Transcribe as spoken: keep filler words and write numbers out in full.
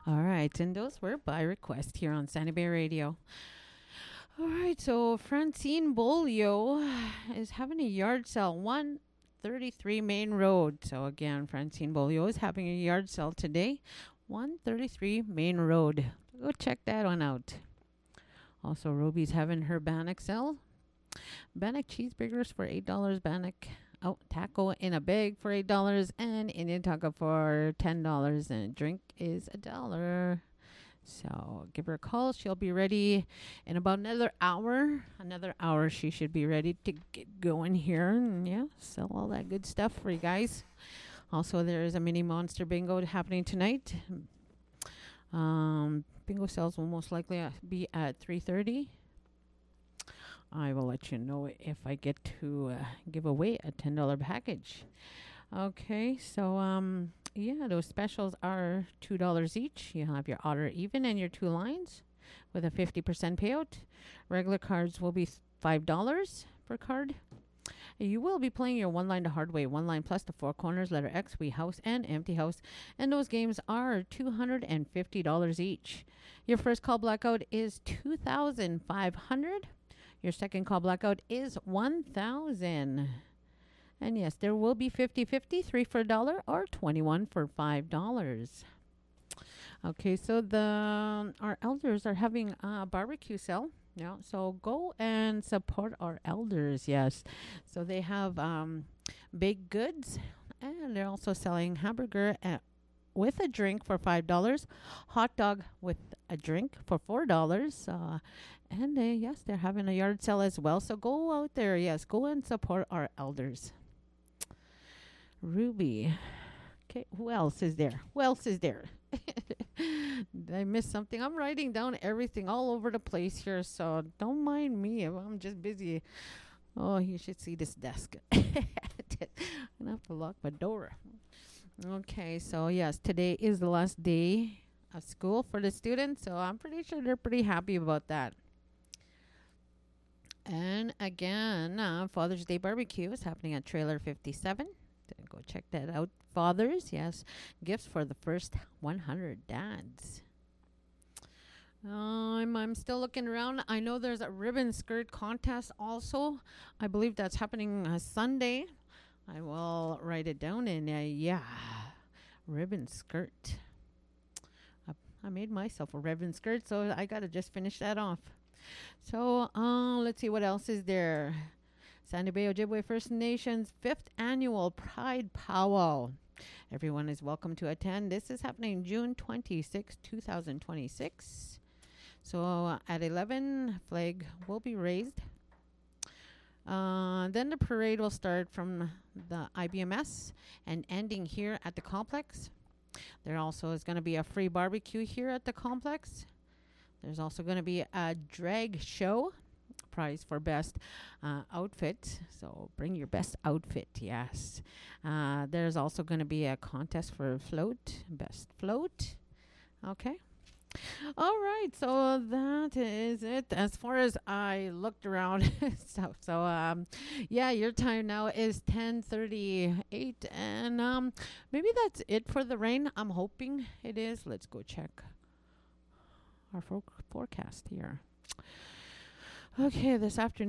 All right, and those were by request here on Sandy Bay Radio. All right, so Francine Bolio is having a yard sale, one thirty-three Main Road. So again, Francine Bolio is having a yard sale today, one thirty-three Main Road. Go check that one out. Also, Ruby's having her Bannock sale. Bannock cheeseburgers for eight dollars. Bannock oh, taco in a bag for eight dollars. And Indian taco for ten dollars. And drink is a dollar. So give her a call. She'll be ready in about another hour. Another hour she should be ready to get going here. And yeah, sell all that good stuff for you guys. Also, there is a mini monster bingo happening tonight. Um, bingo sales will most likely uh, be at three thirty. I will let you know if I get to uh, give away a ten dollars package. Okay, so um, yeah, those specials are two dollars each. You have your odd or even and your two lines with a fifty percent payout. Regular cards will be five dollars per card. You will be playing your one line to hard way, one line plus the four corners, letter X, we house, and empty house. And those games are two hundred fifty dollars each. Your first call blackout is two thousand five hundred dollars. Your second call blackout is one thousand dollars. And yes, there will be fifty-fifty, three for a dollar or twenty-one for five dollars. Okay, so the our elders are having a barbecue sale. Yeah, so go and support our elders. Yes, so they have um, baked goods, and they're also selling hamburger at, with a drink for five dollars, hot dog with a drink for four dollars, uh, and uh, yes, they're having a yard sale as well. So go out there, yes, go and support our elders. Ruby. Okay, who else is there? Who else is there? Did I miss something? I'm writing down everything all over the place here, so don't mind me. I'm just busy. Oh, you should see this desk. I'm gonna have to lock my door. Okay, so yes, today is the last day of school for the students, so I'm pretty sure they're pretty happy about that. And again, uh, Father's Day barbecue is happening at Trailer fifty-seven. Go check that out. Fathers, yes. Gifts for the first one hundred dads. Um, I'm still looking around. I know there's a ribbon skirt contest also. I believe that's happening uh, Sunday. I will write it down. And uh, yeah, ribbon skirt. I, I made myself a ribbon skirt, so I got to just finish that off. So uh, let's see what else is there. Sandy Bay Ojibwe First Nations fifth Annual Pride Powwow. Everyone is welcome to attend. This is happening June twenty-sixth, twenty twenty-six. So uh, at eleven, flag will be raised. Uh, then the parade will start from the I B M S and ending here at the complex. There also is going to be a free barbecue here at the complex. There's also going to be a drag show. Prize for best uh, outfit. So bring your best outfit, yes. Uh, there's also going to be a contest for float, best float. Okay. All right, so that is it. As far as I looked around, so, so um, yeah, your time now is ten thirty-eight, and um, maybe that's it for the rain. I'm hoping it is. Let's go check our for- forecast here. Okay, this afternoon.